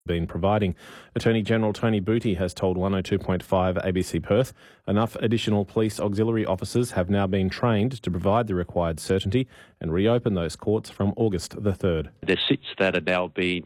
been providing. Attorney General Tony Booty has told 102.5 ABC Perth enough additional police auxiliary officers have now been trained to provide the required certainty and reopen those courts from August the 3rd. The SITs that are now being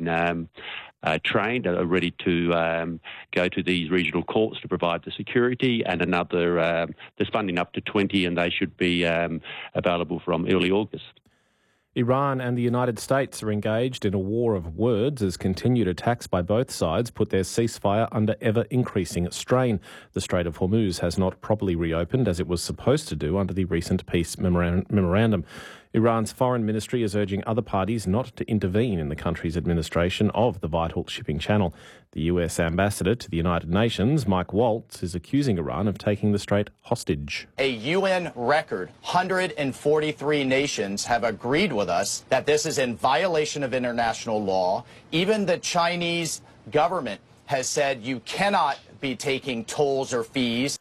trained are ready to go to these regional courts to provide the security, and there's funding up to 20, and they should be available from early August. Iran and the United States are engaged in a war of words as continued attacks by both sides put their ceasefire under ever-increasing strain. The Strait of Hormuz has not properly reopened as it was supposed to do under the recent peace memorandum. Iran's foreign ministry is urging other parties not to intervene in the country's administration of the vital shipping channel. The US ambassador to the United Nations, Mike Waltz, is accusing Iran of taking the strait hostage. A UN record, 143 nations have agreed with us that this is in violation of international law. Even the Chinese government has said you cannot be taking tolls or fees.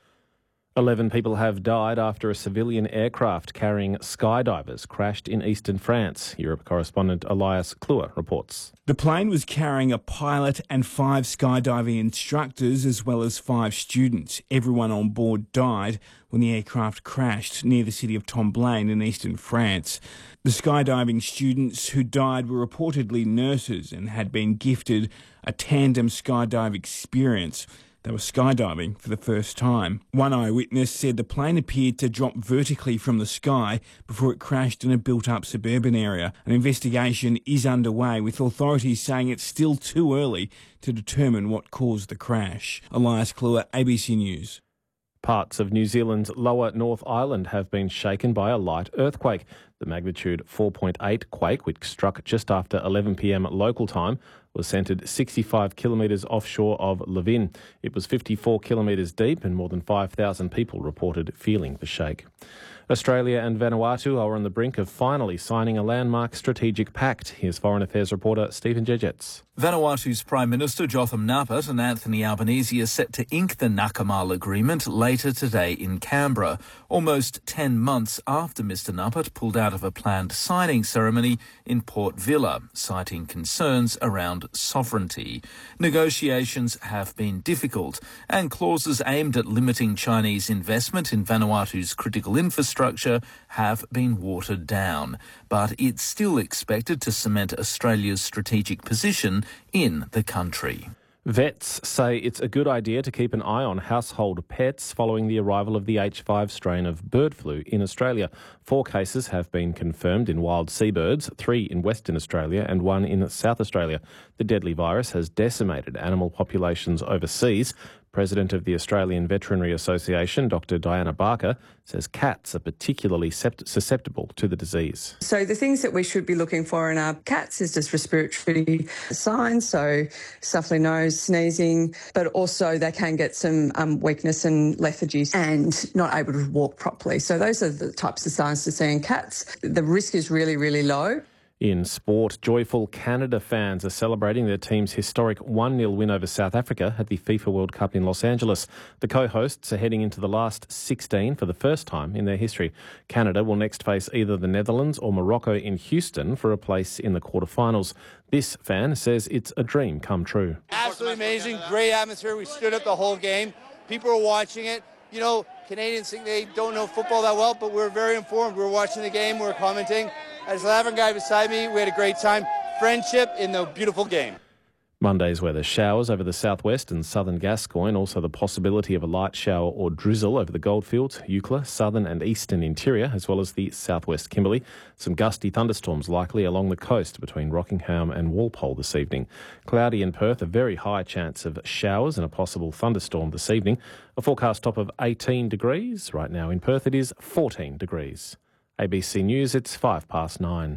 11 people have died after a civilian aircraft carrying skydivers crashed in eastern France. Europe correspondent Elias Kluwer reports. The plane was carrying a pilot and 5 skydiving instructors as well as 5 students. Everyone on board died when the aircraft crashed near the city of Tomblain in eastern France. The skydiving students who died were reportedly nurses and had been gifted a tandem skydive experience. They were skydiving for the first time. One eyewitness said the plane appeared to drop vertically from the sky before it crashed in a built-up suburban area. An investigation is underway, with authorities saying it's still too early to determine what caused the crash. Elias Kluwer, ABC News. Parts of New Zealand's lower North Island have been shaken by a light earthquake. The magnitude 4.8 quake, which struck just after 11 p.m. local time, was centred 65 kilometres offshore of Levin. It was 54 kilometres deep and more than 5,000 people reported feeling the shake. Australia and Vanuatu are on the brink of finally signing a landmark strategic pact. Here's Foreign Affairs reporter Stephen Jejets. Vanuatu's Prime Minister Jotham Naput and Anthony Albanese are set to ink the Nakamal Agreement later today in Canberra, almost 10 months after Mr Naput pulled out of a planned signing ceremony in Port Vila, citing concerns around sovereignty. Negotiations have been difficult, and clauses aimed at limiting Chinese investment in Vanuatu's critical infrastructure have been watered down. But it's still expected to cement Australia's strategic position in the country. Vets say it's a good idea to keep an eye on household pets following the arrival of the H5 strain of bird flu in Australia. 4 cases have been confirmed in wild seabirds, 3 in Western Australia and 1 in South Australia. The deadly virus has decimated animal populations overseas. President of the Australian Veterinary Association, Dr. Diana Barker, says cats are particularly susceptible to the disease. So the things that we should be looking for in our cats is just respiratory signs, so stuffy nose, sneezing, but also they can get some weakness and lethargy and not able to walk properly. So those are the types of signs to see in cats. The risk is really, really low. In sport, joyful Canada fans are celebrating their team's historic 1-0 win over South Africa at the FIFA World Cup in Los Angeles. The co-hosts are heading into the last 16 for the first time in their history. Canada will next face either the Netherlands or Morocco in Houston for a place in the quarterfinals. This fan says it's a dream come true. Absolutely amazing, great atmosphere. We stood up the whole game. People were watching it. You know, Canadians think they don't know football that well, but we're very informed. We were watching the game, we were commenting. As the South African guy beside me, we had a great time. Friendship in the beautiful game. Monday's weather: showers over the southwest and southern Gascoyne, also the possibility of a light shower or drizzle over the Goldfields, Eucla, southern and eastern interior, as well as the southwest Kimberley. Some gusty thunderstorms likely along the coast between Rockingham and Walpole this evening. Cloudy in Perth, a very high chance of showers and a possible thunderstorm this evening. A forecast top of 18 degrees. Right now in Perth it is 14 degrees. ABC News, it's 9:05.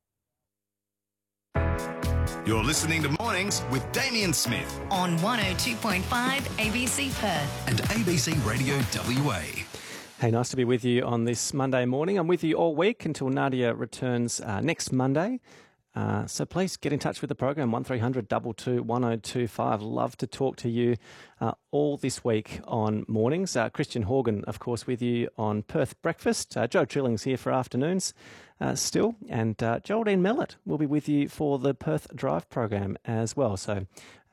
You're listening to Mornings with Damien Smith on 102.5 ABC Perth and ABC Radio WA. Hey, nice to be with you on this Monday morning. I'm with you all week until Nadia returns next Monday. So please get in touch with the program, 1300 22 1025. Love to talk to you all this week on mornings. Christian Horgan, of course, with you on Perth Breakfast. Joe Trilling's here for afternoons still. And Geraldine Mellett will be with you for the Perth Drive program as well. So